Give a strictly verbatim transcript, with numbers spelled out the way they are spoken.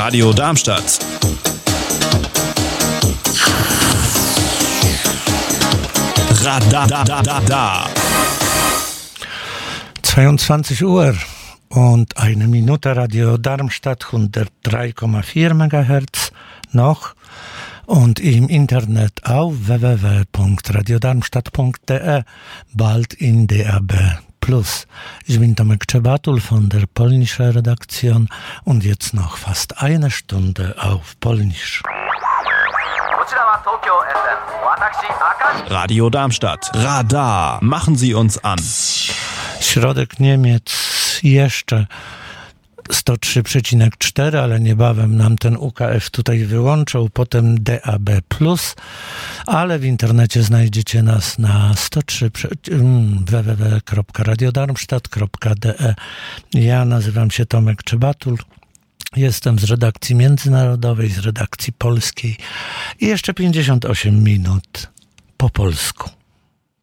Radio Darmstadt. Radadadada. zweiundzwanzig Uhr und eine Minute, Radio Darmstadt hundertdrei Komma vier Megahertz noch und im Internet auf w w w punkt radiodarmstadt punkt d e, bald in D A B plus. Ich bin Tomek Czebatul von der polnischen Redaktion und jetzt noch fast eine Stunde auf Polnisch. Radio Darmstadt. Radar. Machen Sie uns an. Środek Niemiec jeszcze sto trzy przecinek cztery, ale niebawem nam ten U K F tutaj wyłączył, potem D A B plus, ale w internecie znajdziecie nas na sto trzy w w w kropka radiodarmstadt kropka d e. Ja nazywam się Tomek Czebatul. Jestem z redakcji międzynarodowej, z redakcji polskiej i jeszcze pięćdziesiąt osiem minut po polsku.